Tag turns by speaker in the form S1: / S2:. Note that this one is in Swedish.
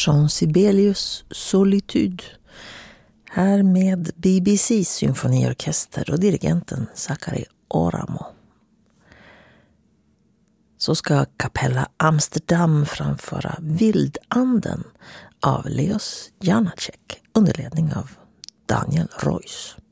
S1: Jean Sibelius Solitude. Här med BBC symfoniorkester och dirigenten Zachary Oramo. Så ska Kapella Amsterdam framföra Vildanden av Leos Janáček under ledning av Daniel Roys.